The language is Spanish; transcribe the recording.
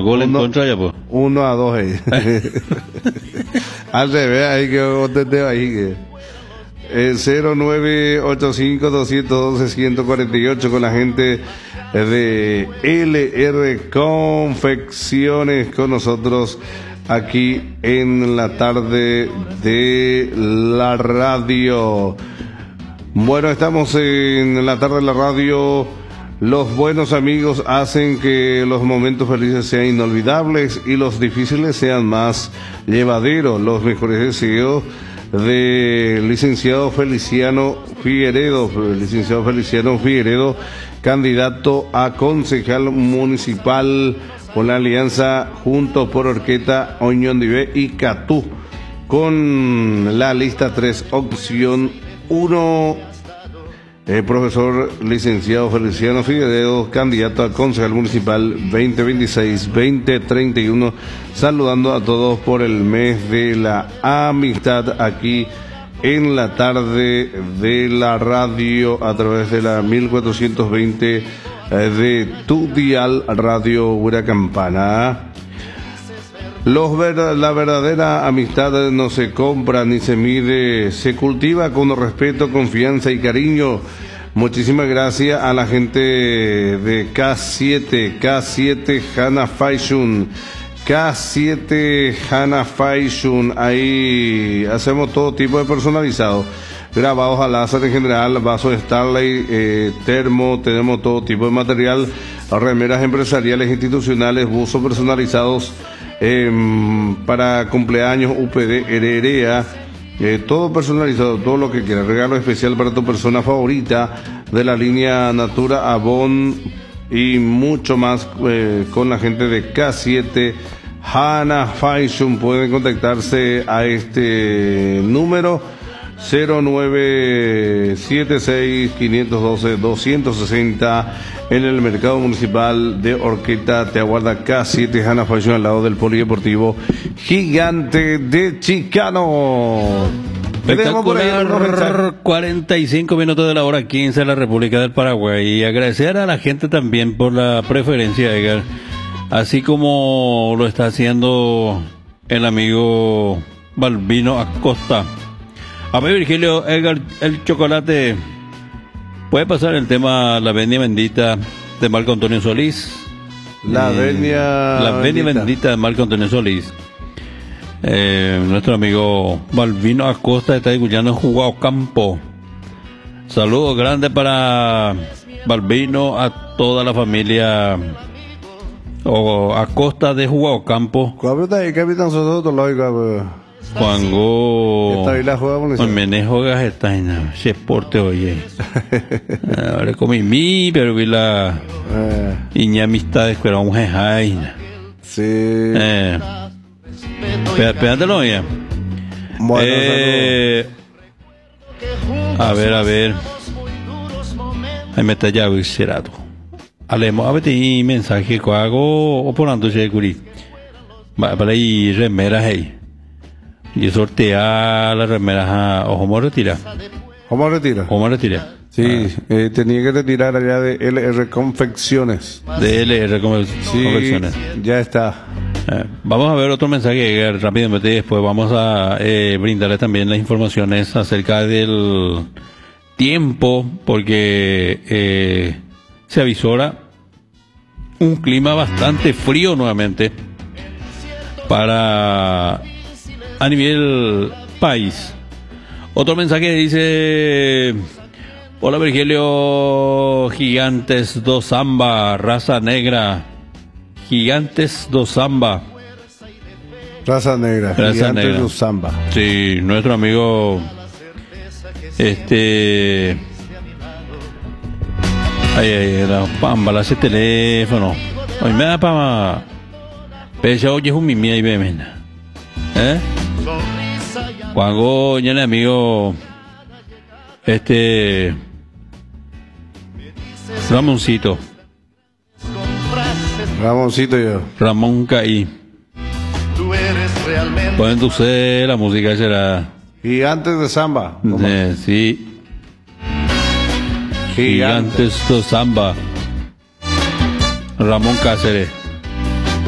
gol en contra ya, pues. 1-2 ahí. Al revés, ahí que vos te ahí que 0985-212-148 con la gente de LR Confecciones con nosotros aquí en la tarde de la radio. Bueno, estamos en la tarde de la radio. Los buenos amigos hacen que los momentos felices sean inolvidables y los difíciles sean más llevaderos. Los mejores deseos de licenciado Feliciano Figueredo, candidato a concejal municipal por la alianza Juntos por Orqueta, Oñondivé y Catú, con la lista 3, opción 1. Profesor licenciado Feliciano Figueredo, candidato a concejal municipal 2026-2031, saludando a todos por el mes de la amistad aquí en la tarde de la radio a través de la 1420 de tu dial Radio Huracampana. La verdadera amistad no se compra ni se mide, se cultiva con respeto, confianza y cariño. Muchísimas gracias a la gente de K7 Hana Fashion. K7 Hana Fashion, ahí hacemos todo tipo de personalizados, grabados a láser en general, vasos Starlight, termo, tenemos todo tipo de material, remeras empresariales, institucionales, buzos personalizados para cumpleaños, UPD, hererea, todo personalizado, todo lo que quieras, regalo especial para tu persona favorita de la línea Natura, Avon y mucho más con la gente de K7 Hana Fashion. Pueden contactarse a este número 0976-512-260 en el mercado municipal de Orqueta. Te aguarda K7 Hana Fashion al lado del polideportivo Gigante de Chicano. Espectacular, 45 minutos de la hora 15 de la República del Paraguay. Y agradecer a la gente también por la preferencia, Edgar, así como lo está haciendo el amigo Balbino Acosta. A ver, Virgilio, Edgar, el chocolate, ¿puede pasar el tema La Venia Bendita de Marco Antonio Solís? La Venia Bendita de Marco Antonio Solís. Nuestro amigo Balbino Acosta está escuchando Jugado Campo. Saludos grandes para Balbino, a toda la familia Acosta de Jugado Campo. Juango Menejo Gajetaina, se esporte oye. Ahora comí pero vi la niña amistad de un jejaina. Sí. Espérate, oye. Bueno, a ver. Ahí me está ya viscerado. Alemo, a ver, te mensaje que hago oponando se curi. Para ahí remeras ahí. Y sortea las remeras o cómo retira. ¿Cómo retira? Sí, tenía que retirar allá de LR Confecciones. De LR Confecciones. Ya está. Vamos a ver otro mensaje rápidamente y después vamos a brindarles también las informaciones acerca del tiempo, porque se avisora un clima bastante frío nuevamente para a nivel país. Otro mensaje dice: hola Virgilio, Gigantes do Samba, raza negra. Gigantes do Samba. Raza negra. Gigantes do Samba. Sí, nuestro amigo la pamba, ese teléfono. Hoy me da para pese oye es un mimi ahí bemena. Cuando ya el amigo Ramoncito yo. Ramón Caí. Pueden usted la música será Gigantes de Samba. Sí. Gigantes de Samba. Ramón Cáceres.